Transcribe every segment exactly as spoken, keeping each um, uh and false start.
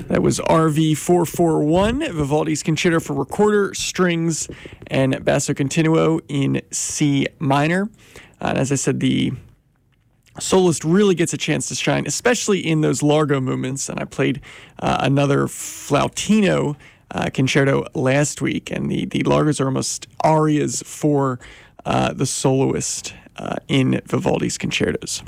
That was R V four forty-one, Vivaldi's Concerto for Recorder, Strings, and Basso Continuo in C minor. Uh, and as I said, the soloist really gets a chance to shine, especially in those largo movements. And I played uh, another flautino uh, concerto last week, and the, the largos are almost arias for uh, the soloist uh, in Vivaldi's concertos.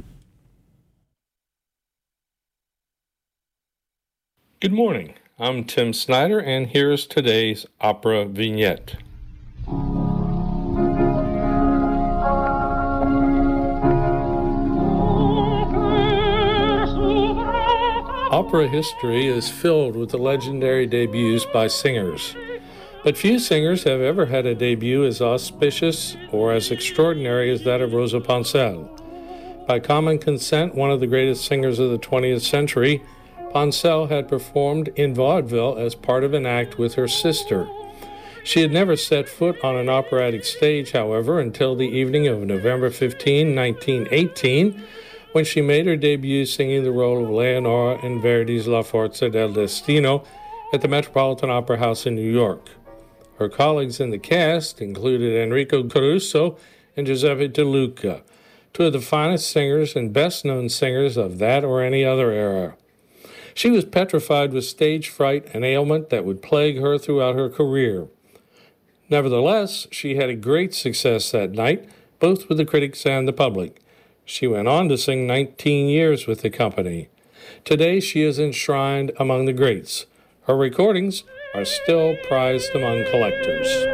Good morning. I'm Tim Snyder, and here's today's opera vignette. Opera history is filled with the legendary debuts by singers, but few singers have ever had a debut as auspicious or as extraordinary as that of Rosa Ponselle. By common consent, one of the greatest singers of the twentieth century, Ponselle had performed in vaudeville as part of an act with her sister. She had never set foot on an operatic stage, however, until the evening of November fifteenth, nineteen eighteen, when she made her debut singing the role of Leonora in Verdi's La Forza del Destino at the Metropolitan Opera House in New York. Her colleagues in the cast included Enrico Caruso and Giuseppe De Luca, two of the finest singers and best-known singers of that or any other era. She was petrified with stage fright, an ailment that would plague her throughout her career. Nevertheless, she had a great success that night, both with the critics and the public. She went on to sing nineteen years with the company. Today, she is enshrined among the greats. Her recordings are still prized among collectors.